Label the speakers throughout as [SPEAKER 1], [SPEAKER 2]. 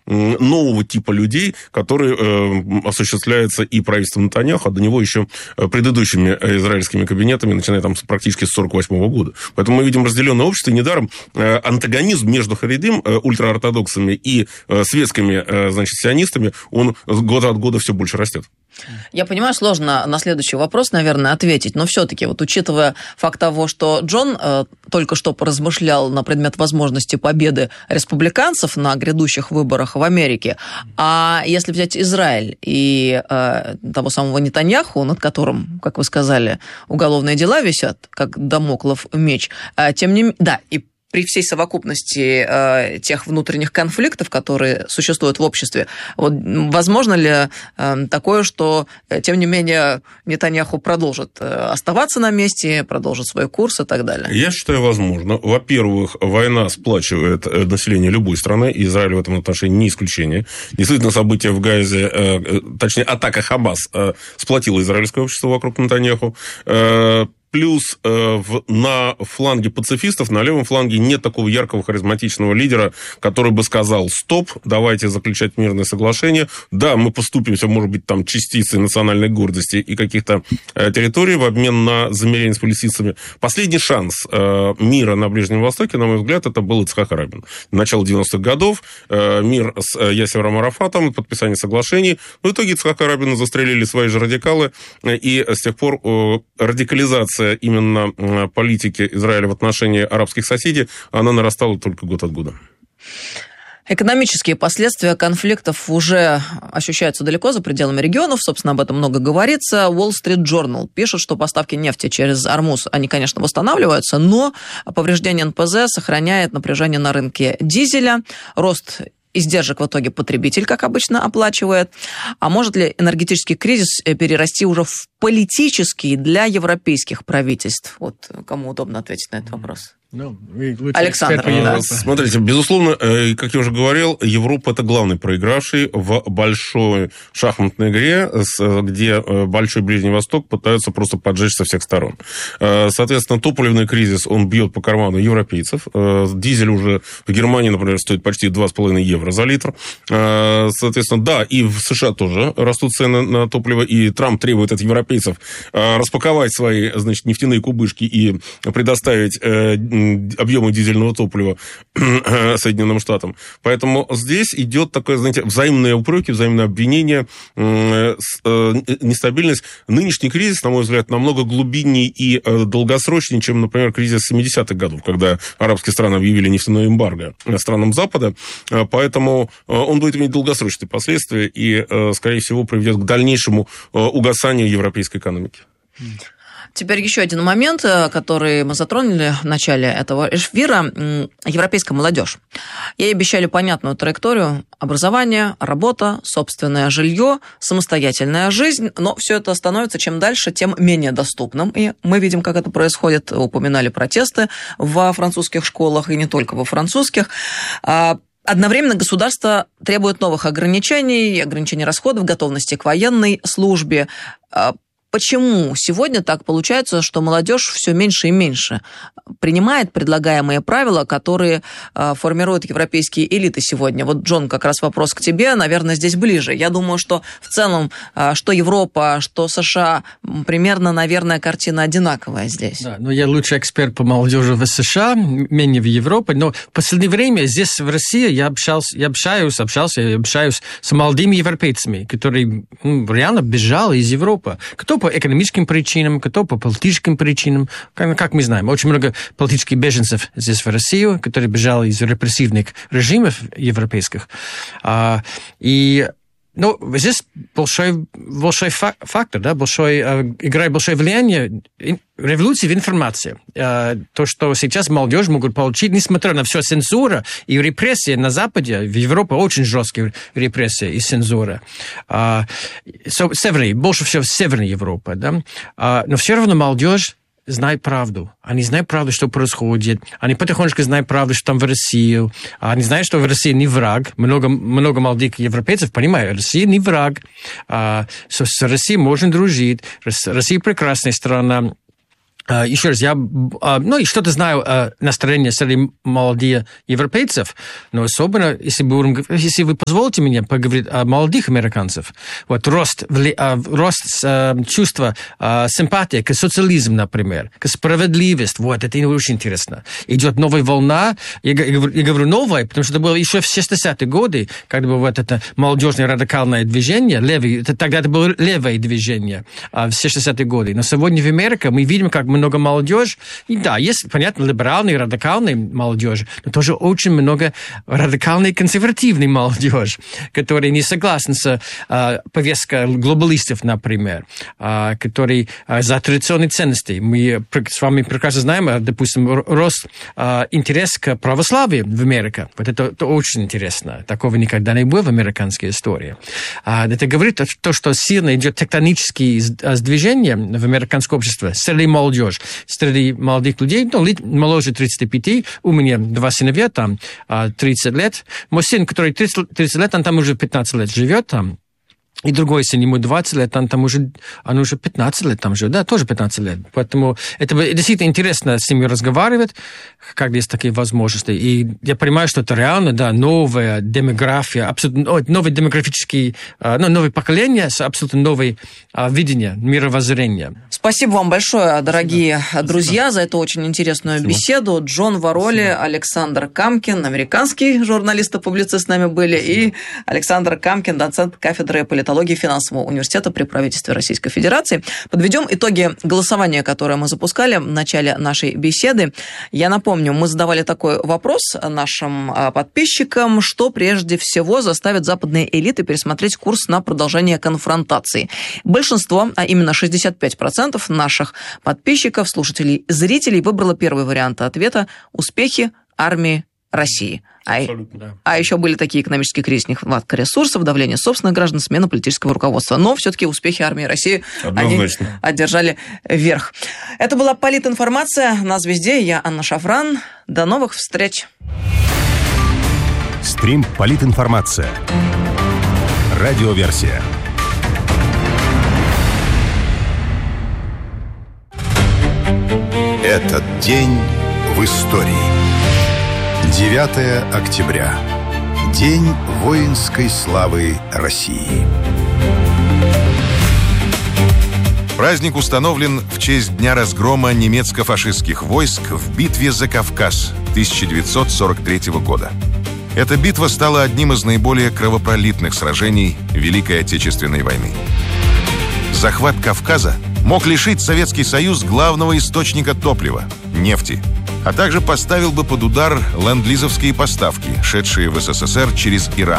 [SPEAKER 1] нового типа людей, который осуществляется и правительством Нетаньяху, а до него еще предыдущими израильскими кабинетами, начиная там практически с 1948 года. Поэтому мы видим разделенное общество, и недаром антагонизм между харидим, ультраортодоксами и светскими, значит, сионистами, он год от года все больше растет.
[SPEAKER 2] Я понимаю, сложно на следующий вопрос, наверное, ответить, но все-таки, вот учитывая факт того, что Джон только что поразмышлял на предмет возможности победы республиканцев на грядущих выборах в Америке, а если взять Израиль и того самого Нетаньяху, над которым, как вы сказали, уголовные дела висят, как дамоклов меч, тем не менее, да, и при всей совокупности тех внутренних конфликтов, которые существуют в обществе, вот, возможно ли такое, что, тем не менее, Нетаньяху продолжит оставаться на месте, продолжит свой курс и так далее? Я
[SPEAKER 1] считаю, возможно. Во-первых, война сплачивает население любой страны, и Израиль в этом отношении не исключение. Действительно, события в Газе, точнее, атака Хамас сплотила израильское общество вокруг Нетаньяху. Плюс на фланге пацифистов, на левом фланге нет такого яркого харизматичного лидера, который бы сказал: стоп, давайте заключать мирное соглашение. Да, мы поступимся, может быть, там частицей национальной гордости и каких-то территорий в обмен на замирение с палестинцами. Последний шанс мира на Ближнем Востоке, на мой взгляд, это был Ицхак Рабин. Начало 90-х годов, мир с Ясером Арафатом, подписание соглашений. В итоге Ицхака Рабина застрелили свои же радикалы, и с тех пор радикализация именно политики Израиля в отношении арабских соседей, она нарастала только год от года.
[SPEAKER 2] Экономические последствия конфликтов уже ощущаются далеко за пределами регионов. Собственно, об этом много говорится. Wall Street Journal пишет, что поставки нефти через Ормуз, они, конечно, восстанавливаются, но повреждение НПЗ сохраняет напряжение на рынке дизеля. Рост издержек в итоге потребитель, как обычно, оплачивает. А может ли энергетический кризис перерасти уже в политический для европейских правительств? Вот кому удобно ответить на этот вопрос? Александр.
[SPEAKER 1] Смотрите, безусловно, как я уже говорил, Европа – это главный проигравший в большой шахматной игре, где большой Ближний Восток пытаются просто поджечь со всех сторон. Соответственно, топливный кризис, он бьет по карману европейцев. Дизель уже в Германии, например, стоит почти 2,5 евро за литр. Соответственно, да, и в США тоже растут цены на топливо, и Трамп требует от европейцев распаковать свои, значит, нефтяные кубышки и предоставить объемы дизельного топлива Соединенным Штатам. Поэтому здесь идет такое, знаете, взаимные упреки, взаимное обвинение, нестабильность. Нынешний кризис, на мой взгляд, намного глубиннее и долгосрочнее, чем, например, кризис 70-х годов, когда арабские страны объявили нефтяное эмбарго странам Запада. Поэтому он будет иметь долгосрочные последствия и, скорее всего, приведет к дальнейшему угасанию европейской экономики.
[SPEAKER 2] Теперь еще один момент, который мы затронули в начале этого эфира. Европейская молодежь. Ей обещали понятную траекторию: образование, работа, собственное жилье, самостоятельная жизнь. Но все это становится чем дальше, тем менее доступным. И мы видим, как это происходит. Упоминали протесты во французских школах, и не только во французских. Одновременно государство требует новых ограничений расходов, готовности к военной службе. Почему сегодня так получается, что молодежь все меньше и меньше принимает предлагаемые правила, которые формируют европейские элиты сегодня? Вот, Джон, как раз вопрос к тебе, наверное, здесь ближе. Я думаю, что в целом, что Европа, что США, примерно, наверное, картина одинаковая здесь.
[SPEAKER 3] Да, но я лучший эксперт по молодежи в США, менее в Европе, но в последнее время здесь, в России, я общаюсь с молодыми европейцами, которые реально бежали из Европы. Кто по экономическим причинам, кто по политическим причинам. Как мы знаем, очень много политических беженцев здесь в Россию, которые бежали из репрессивных режимов европейских. Но здесь большой фактор, да, играет большое влияние революции в информации. То, что сейчас молодежь могут получить, несмотря на всю цензуру и репрессии на Западе, в Европе очень жесткие репрессии и цензура. Больше всего в Северной Европе, да. Но все равно молодежь знают правду. Они знают правду, что происходит. Они потихонечку знают правду, что там в России. Они знают, что в России не враг. Много молодых европейцев понимают, Россия не враг. С Россией можно дружить. Россия прекрасная страна. Еще раз, я и что-то знаю о настроении среди молодых европейцев, но особенно, если вы позволите мне поговорить о молодых американцев, вот рост чувства симпатии к социализму, например, к справедливости, вот это очень интересно. Идет новая волна, я говорю новая, потому что это было еще в 60-е годы, когда было вот это молодежное радикальное движение, тогда это было левое движение в 60-е годы, но сегодня в Америке мы видим, как много молодежи. И да, есть, понятно, либеральной, радикальной молодежи, но тоже очень много радикальной, консервативной молодежи, которые не согласны с повесткой глобалистов, например, которые за традиционные ценности. Мы с вами прекрасно знаем, допустим, рост интерес к православию в Америке. Вот это очень интересно. Такого никогда не было в американской истории. Это говорит то, что сильно идет тектонические сдвижения в американском обществе среди молодежи, среди молодых людей, моложе 35, у меня 2 сыновья, там 30 лет. Мой сын, который 30 лет, он там уже 15 лет живет там. И другой сын, ему 20 лет, он уже 15 лет там живет, да, тоже 15 лет. Поэтому это действительно интересно с ними разговаривать, когда есть такие возможности. И я понимаю, что это реально, да, новая демография, абсолютно новое демографическое, новое поколение с абсолютно новым видением, мировоззрением.
[SPEAKER 2] Спасибо вам большое, дорогие друзья, за эту очень интересную беседу. Джон Вороли, Александр Камкин, американский журналист и публицист с нами были, и Александр Камкин, доцент кафедры политологии финансового университета при правительстве Российской Федерации. Подведем итоги голосования, которое мы запускали в начале нашей беседы. Я напомню, мы задавали такой вопрос нашим подписчикам, что прежде всего заставит западные элиты пересмотреть курс на продолжение конфронтации. Большинство, а именно 65% наших подписчиков, слушателей, зрителей выбрало первый вариант ответа – успехи армии России. А еще были такие: экономический кризис, нехватка ресурсов, давление собственных граждан, смена политического руководства. Но все-таки успехи армии России они одержали верх. Это была политинформация на «Звезде». Я Анна Шафран. До новых встреч.
[SPEAKER 4] Стрим «Политинформация». Радиоверсия. Этот день в истории. 9 октября. День воинской славы России.
[SPEAKER 5] Праздник установлен в честь дня разгрома немецко-фашистских войск в битве за Кавказ 1943 года. Эта битва стала одним из наиболее кровопролитных сражений Великой Отечественной войны. Захват Кавказа мог лишить Советский Союз главного источника топлива – нефти, а также поставил бы под удар ленд-лизовские поставки, шедшие в СССР через Иран.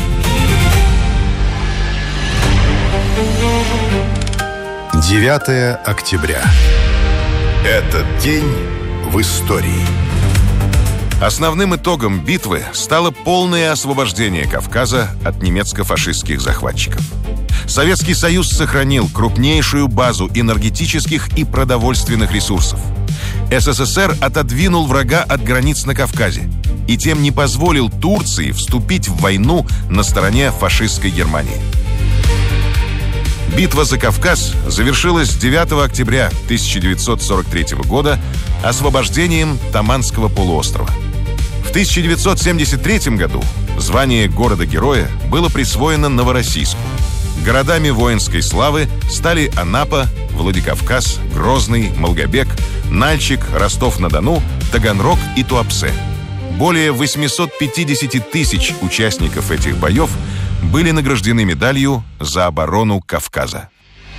[SPEAKER 4] – 9 октября. Этот день в истории.
[SPEAKER 5] Основным итогом битвы стало полное освобождение Кавказа от немецко-фашистских захватчиков. Советский Союз сохранил крупнейшую базу энергетических и продовольственных ресурсов. СССР отодвинул врага от границ на Кавказе и тем не позволил Турции вступить в войну на стороне фашистской Германии. Битва за Кавказ завершилась 9 октября 1943 года освобождением Таманского полуострова. В 1973 году звание города-героя было присвоено Новороссийску. Городами воинской славы стали Анапа, Владикавказ, Грозный, Малгобек, Нальчик, Ростов-на-Дону, Таганрог и Туапсе. Более 850 тысяч участников этих боев были награждены медалью за оборону Кавказа.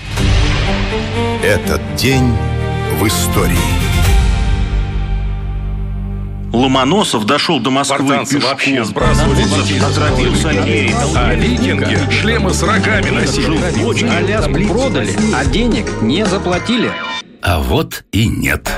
[SPEAKER 4] Этот день в истории.
[SPEAKER 6] Ломоносов дошел до Москвы пешком.
[SPEAKER 7] Вообще сбрасывали детей. А викинги шлемы с рогами носили.
[SPEAKER 8] Аляску продали, а денег не заплатили.
[SPEAKER 9] А вот и нет.